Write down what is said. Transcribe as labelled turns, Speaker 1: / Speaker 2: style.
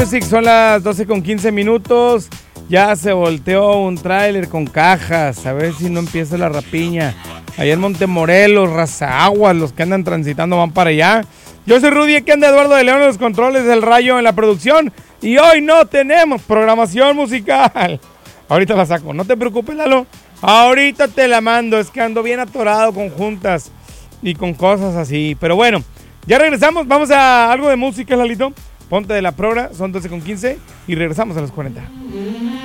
Speaker 1: Music, son las 12:15. Ya se volteó un tráiler con cajas. A ver si no empieza la rapiña. Allá en Montemorelos, Razaguas, los que andan transitando van para allá. Yo soy Rudy, aquí anda Eduardo de León en los controles, del Rayo en la producción. Y hoy no tenemos programación musical. Ahorita la saco, no te preocupes, Lalo. Ahorita te la mando, es que ando bien atorado con juntas y con cosas así. Pero bueno, ya regresamos, vamos a algo de música, Lalito. Ponte de la progra, son 12:15 y regresamos a los 40.